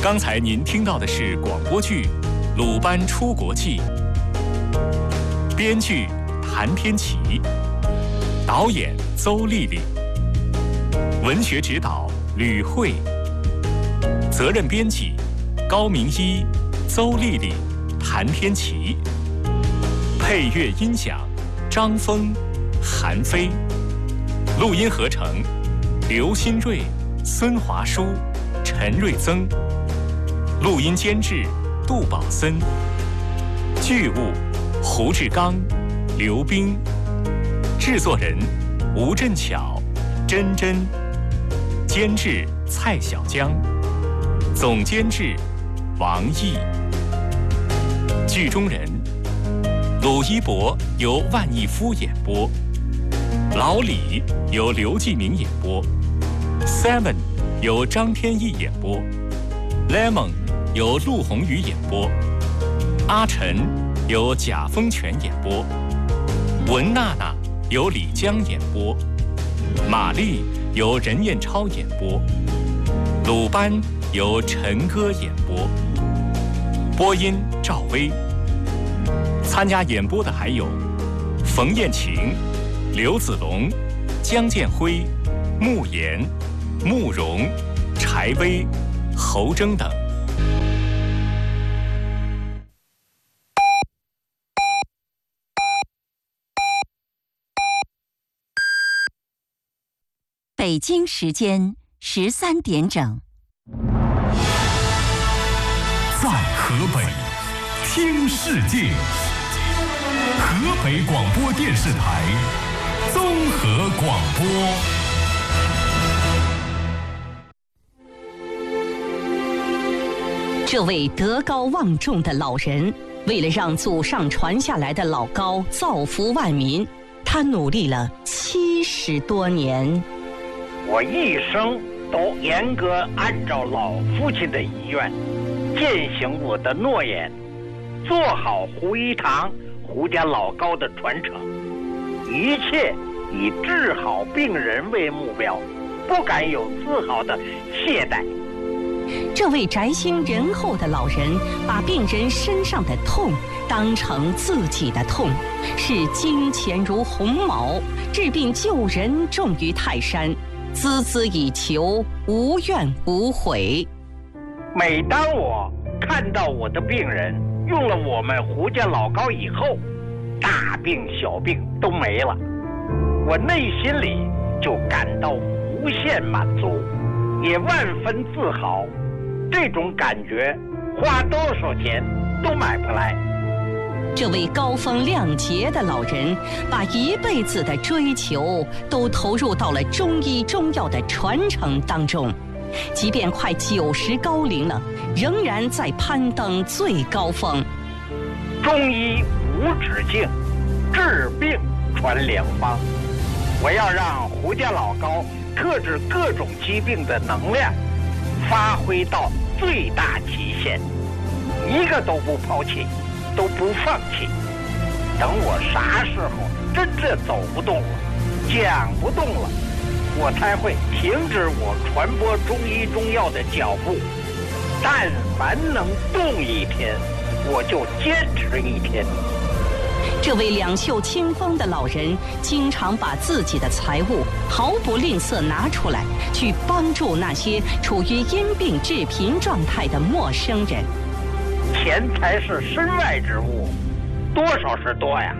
刚才您听到的是广播剧《鲁班出国记》，编剧谭天琪，导演邹丽丽，文学指导吕慧，责任编辑高明一、邹丽丽、谭天琪，配乐音响张峰、韩飞，录音合成刘新瑞、孙华书、陈瑞增，录音监制杜宝森，剧务胡志刚、刘冰，制作人吴振巧、珍珍，监制蔡小江，总监制王毅。剧中人：鲁一博由万义夫演播，老李由刘继明演播，Seven 由张天翼演播，Lemon 由陆宏宇演播，阿晨由贾丰全演播，文娜娜由李江演播，玛丽由任彦超演播，鲁班由陈歌演播，播音赵薇。参加演播的还有冯艳晴、刘子龙、江建辉、穆言、慕容、柴薇、侯征等。 北京时间13点整。 在河北听世界，河北广播电视台综合广播。 这位德高望重的老人，为了让祖上传下来的老高造福万民，他努力了70多年。 我一生都严格按照老父亲的遗愿，践行我的诺言，做好胡一堂、胡家老高的传承，一切以治好病人为目标，不敢有丝毫的懈怠。 这位宅心仁厚的老人，把病人身上的痛当成自己的痛，视金钱如鸿毛，治病救人重于泰山，孜孜以求，无怨无悔。 每当我看到我的病人用了我们胡家老高以后，大病小病都没了，我内心里就感到无限满足，也万分自豪。这种感觉花多少钱都买不来。 这位高风亮节的老人，把一辈子的追求都投入到了中医中药的传承当中，即便快90高龄了，仍然在攀登最高峰。 中医无止境，治病传良方。我要让胡家老高克制各种疾病的能量发挥到最大极限，一个都不抛弃，都不放弃。等我啥时候真正走不动了，讲不动了，我才会停止我传播中医中药的脚步。但凡能动一天，我就坚持一天。 这位两袖清风的老人，经常把自己的财物毫不吝啬拿出来，去帮助那些处于因病致贫状态的陌生人。 钱财是身外之物，多少是多呀。